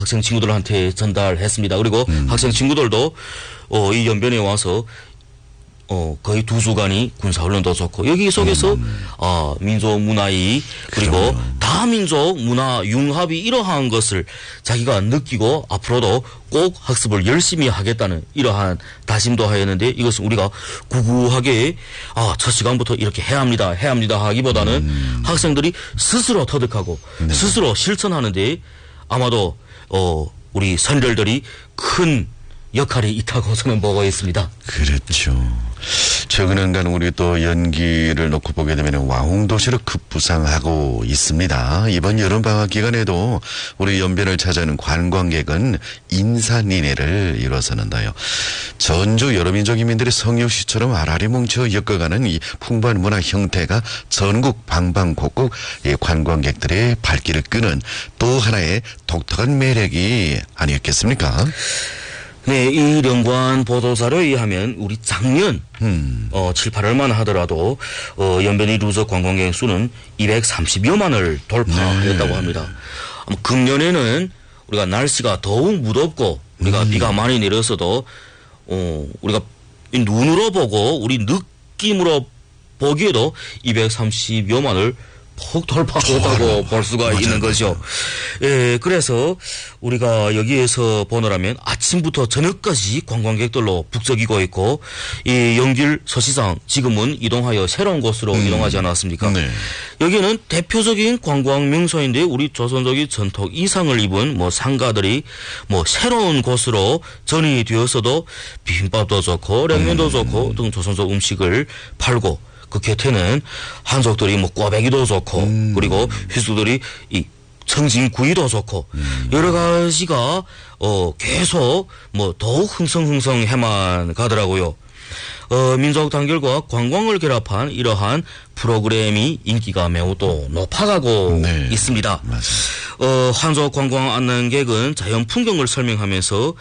학생 친구들한테 전달했습니다. 그리고 학생 친구들도 이 연변에 와서 거의 2주간이 군사훈련도 좋고 여기 속에서 민족 문화의 그리고 다민족 문화 융합이 이러한 것을 자기가 느끼고 앞으로도 꼭 학습을 열심히 하겠다는 이러한 다짐도 하였는데 이것은 우리가 구구하게 첫 시간부터 이렇게 해야 합니다 하기보다는 학생들이 스스로 터득하고 스스로 실천하는데 아마도 우리 선열들이 큰 역할이 있다고 저는 보고 있습니다. 그렇죠. 최근 연간 우리 또 연기를 놓고 보게 되면 왕홍도시로 급부상하고 있습니다. 이번 여름방학 기간에도 우리 연변을 찾아오는 관광객은 인산인해를 이뤄서는데요. 전주 여러민족 인민들의 성육시처럼 알알이 뭉쳐 엮어가는 이 풍부한 문화 형태가 전국 방방곡곡 관광객들의 발길을 끄는 또 하나의 독특한 매력이 아니었겠습니까? 네, 이 연관 보도자료에 의하면 우리 작년 7, 8월만 하더라도 연변이 루저 관광객 수는 230여만을 돌파했다고 합니다. 금년에는 우리가 날씨가 더욱 무덥고 우리가 비가 많이 내렸어도 우리가 눈으로 보고 우리 느낌으로 보기에도 230여만을 폭 돌파했다고 볼 수가 있는 거죠. 예, 그래서 우리가 여기에서 보느라면 아침부터 저녁까지 관광객들로 북적이고 있고 이 연길 서시장 지금은 이동하여 새로운 곳으로 이동하지 않았습니까? 네. 여기는 대표적인 관광 명소인데 우리 조선족의 전통 이상을 입은 상가들이 새로운 곳으로 전이 되었어도 비빔밥도 좋고 냉면도 좋고 등 조선족 음식을 팔고 그 곁에는 한족들이 꽈배기도 좋고 그리고 휘수들이 이 청진구이도 좋고 여러 가지가 계속 더욱 흥성흥성해만 가더라고요. 민족 단결과 관광을 결합한 이러한 프로그램이 인기가 매우 또 높아가고 있습니다. 한족 관광 안내객은 자연 풍경을 설명하면서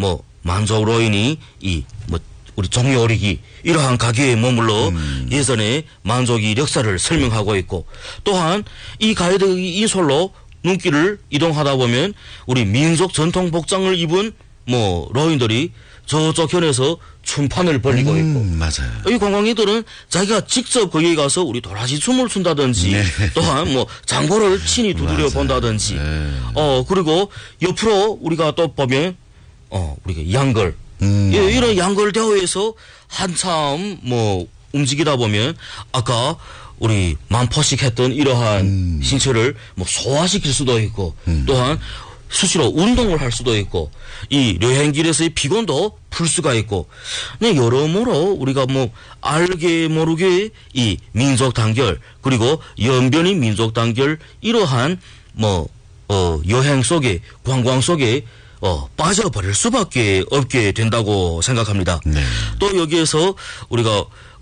만족로인이 우리 종요리기 이러한 가게에 머물러 예전에 만족의 역사를 설명하고 있고 또한 이 가이드의 인솔로 눈길을 이동하다 보면 우리 민족 전통 복장을 입은 로인들이 저쪽 현에서 춤판을 벌리고 있고 맞아요. 이 관광객들은 자기가 직접 거기에 가서 우리 도라지 춤을 춘다든지 또한 장보를 친히 두드려 본다든지 그리고 옆으로 우리가 또 보면 우리가 양걸 이런 양걸 대회에서 한참 움직이다 보면 아까 우리 만포식 했던 이러한 신체를 소화시킬 수도 있고 또한 수시로 운동을 할 수도 있고 이 여행길에서의 피곤도 풀 수가 있고 여러모로 우리가 알게 모르게 이 민족 단결 그리고 연변이 민족 단결 이러한 여행 속에 관광 속에 빠져버릴 수밖에 없게 된다고 생각합니다. 또 여기에서 우리가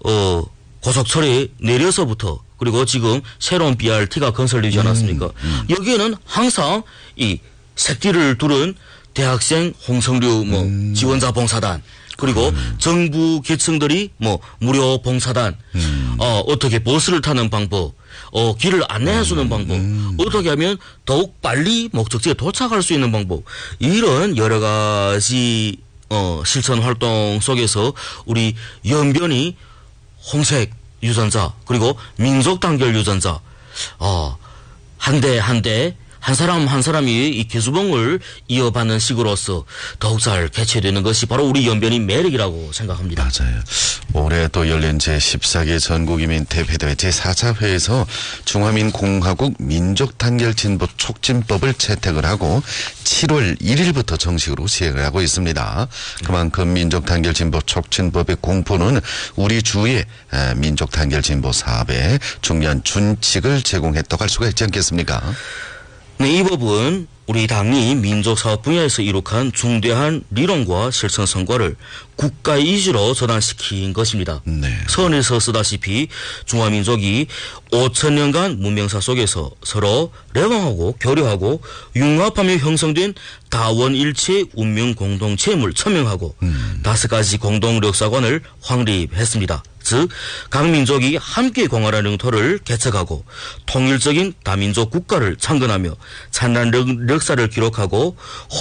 고속철에 내려서부터 그리고 지금 새로운 BRT가 건설되지 않았습니까? 여기에는 항상 이 색띠를 두른 대학생 홍성류 지원자 봉사단 그리고 정부 계층들이 무료 봉사단 어떻게 버스를 타는 방법 길을 안내해주는 방법 어떻게 하면 더욱 빨리 목적지에 도착할 수 있는 방법 이런 여러 가지 실천 활동 속에서 우리 연변이 홍색 유전자 그리고 민족 단결 유전자 한 대 한 대 한 사람 한 사람이 이 계수봉을 이어받는 식으로서 더욱 잘 개최되는 것이 바로 우리 연변의 매력이라고 생각합니다. 맞아요. 올해 또 열린 제14개 전국이민대회대회 제4차 회에서 중화민공화국 민족단결진보 촉진법을 채택을 하고 7월 1일부터 정식으로 시행을 하고 있습니다. 그만큼 민족단결진보 촉진법의 공포는 우리 주의 민족단결진보 사업에 중요한 준칙을 제공했다고 할 수가 있지 않겠습니까? 네, 이 법은 우리 당이 민족사업 분야에서 이룩한 중대한 리론과 실천 성과를 국가 이주로 전환시킨 것입니다. 서원에서 쓰다시피 중화민족이 5천년간 문명사 속에서 서로 레방하고 교류하고 융합하며 형성된 다원일체 운명 공동체임을 천명하고 5가지 공동 역사관을 확립했습니다. 즉 각 민족이 함께 공활하는 영토를 개척하고 통일적인 다민족 국가를 창건하며 찬란 역사를 기록하고